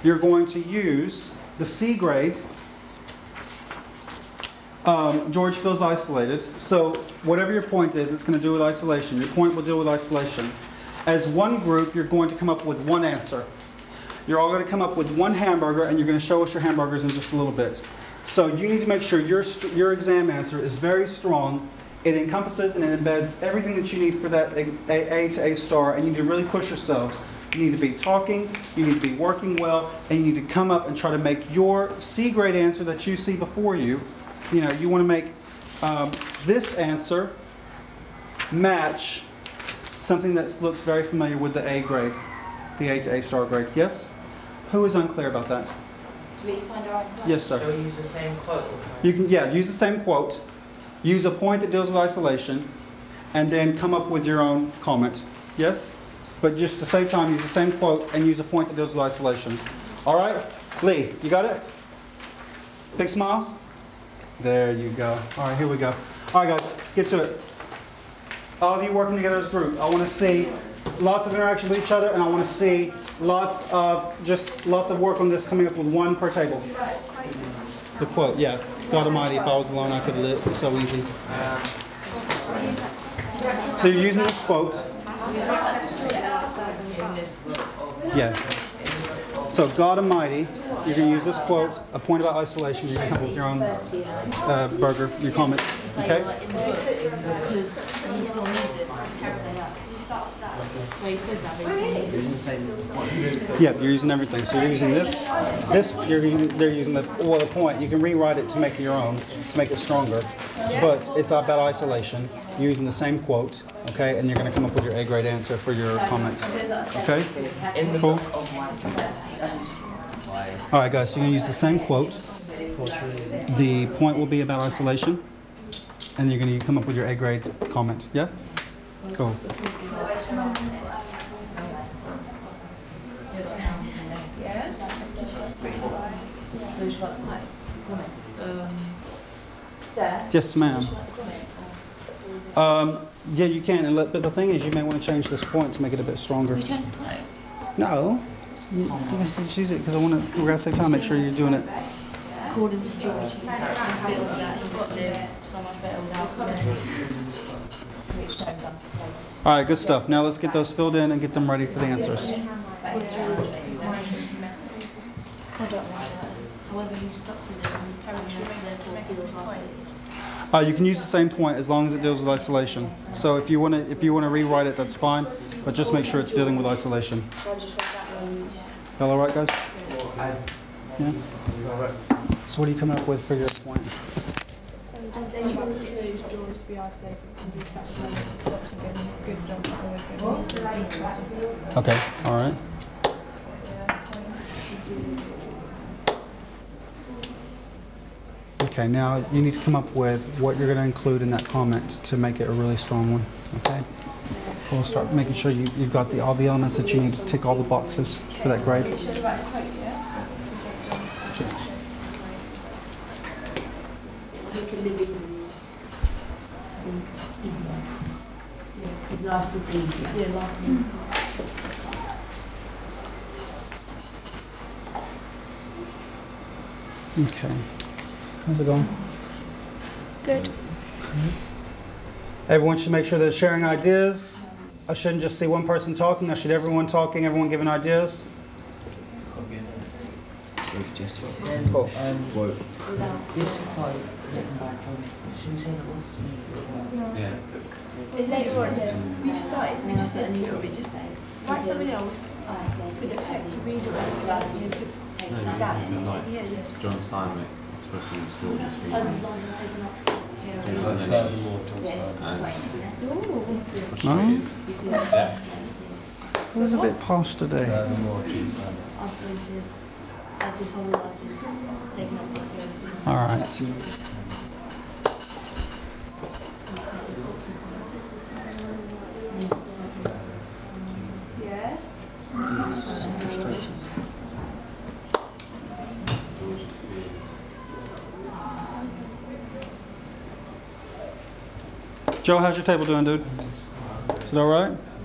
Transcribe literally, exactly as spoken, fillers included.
you're going to use the C grade. Um, George feels isolated, so whatever your point is, it's going to do with isolation. Your point will deal with isolation. As one group, you're going to come up with one answer. You're all going to come up with one hamburger, and you're going to show us your hamburgers in just a little bit. So you need to make sure your, your exam answer is very strong. It encompasses and it embeds everything that you need for that A, A to A star, and you need to really push yourselves. You need to be talking, you need to be working well, and you need to come up and try to make your C grade answer that you see before you. You know, you want to make um, this answer match something that looks very familiar with the A grade, the A to A star grade. Yes? Who is unclear about that? Do we find our own quote? Yes, sir. So we use the same quote? You can, yeah, use the same quote. Use a point that deals with isolation, and then come up with your own comment. Yes? But just at the same time, use the same quote and use a point that deals with isolation. All right? Lee, you got it? Big smiles? There you go. All right, here we go. All right, guys, get to it. All of you working together as a group. I want to see lots of interaction with each other, and I want to see lots of, just lots of work on this, coming up with one per table. The quote, yeah. God Almighty, if I was alone, I could live. It's so easy. So you're using this quote. Yeah. So God Almighty, you're going to use this quote, a point about isolation. You're going to come up with your own uh, burger, your comment. Okay? Because he still needs it. So he says that, but he still needs it. Yeah, you're using everything. So you're using this. This, you're using, they're using the, well, the point. You can rewrite it to make it your own, to make it stronger. But it's about isolation. You're using the same quote, okay? And you're going to come up with your A grade answer for your comments. Okay? Cool? All right, guys, so you're going to use the same quote. The point will be about isolation. And you're going to come up with your A grade comment. Yeah? Cool. Yes, ma'am. Um, yeah, you can. And let, but the thing is, you may want to change this point to make it a bit stronger. We change the quote? No. You, you can choose it because I want to. We're gonna save time. Make sure you're doing it. According to George, he feels that he's got to live so much better without it. All right, good stuff. Now let's get those filled in and get them ready for the answers. I don't like that. However, he's stuck with it and apparently therefore feels isolated. Uh, you can use the same point as long as it deals with isolation. So if you want to, if you want to rewrite it, that's fine. But just make sure it's dealing with isolation. Y'all all right, guys? Yeah. So what are you coming up with for your point? Okay. All right. Okay, now you need to come up with what you're going to include in that comment to make it a really strong one. Okay? We'll start making sure you, you've got the, all the elements that you need to tick all the boxes for that grade. His life would be easier. Yeah, life. Okay. How's it going? Good. Everyone should make sure they're sharing ideas. I shouldn't just see one person talking. I should everyone talking, everyone giving ideas. Cool. Um, this quote written by John, should we say that was? Yeah. Later on, we just started, we just said, we just said, write something else with effect to read away for us and then take No, you that. can even like Yeah, yeah. John Steinbeck, especially his George's feelings. Furthermore, John Steinbeck. As No? frustrated. Yeah. It was a bit posh today. Furthermore, John Steinbeck. As his whole life is taken up with everything. All right. Joe, how's your table doing, dude? Is it all right?